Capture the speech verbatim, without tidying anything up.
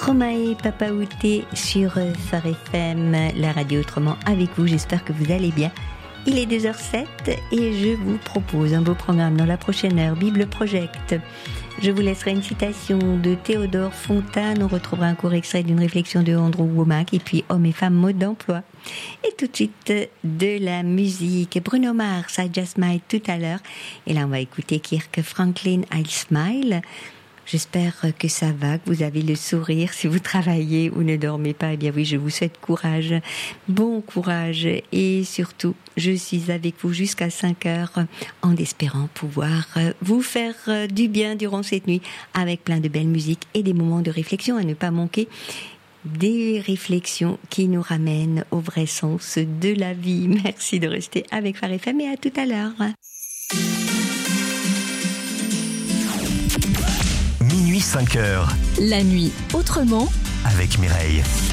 Stromae Papaouté sur Phare F M, la radio autrement avec vous. J'espère que vous allez bien. Il est deux heures zéro sept et je vous propose un beau programme dans la prochaine heure, Bible Project. Je vous laisserai une citation de Théodore Fontane. On retrouvera un court extrait d'une réflexion de Andrew Womack et puis Hommes et femmes, mode d'emploi. Et tout de suite, de la musique. Bruno Mars, I Just Smile tout à l'heure. Et là, on va écouter Kirk Franklin, I Smile. J'espère que ça va, que vous avez le sourire. Si vous travaillez ou ne dormez pas, eh bien oui, je vous souhaite courage, bon courage. Et surtout, je suis avec vous jusqu'à cinq heures en espérant pouvoir vous faire du bien durant cette nuit avec plein de belles musiques et des moments de réflexion à ne pas manquer. Des réflexions qui nous ramènent au vrai sens de la vie. Merci de rester avec Phare F M et à tout à l'heure. Minuit cinq heures. La nuit autrement avec Mireille.